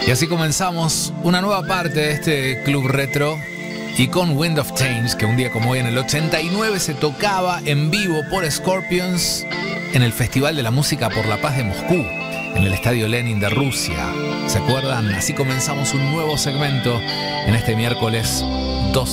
Y así comenzamos una nueva parte de este Club Retro y con Wind of Change, que un día como hoy en el 89 se tocaba en vivo por Scorpions en el Festival de la Música por la Paz de Moscú, en el Estadio Lenin de Rusia. ¿Se acuerdan? Así comenzamos un nuevo segmento en este miércoles 12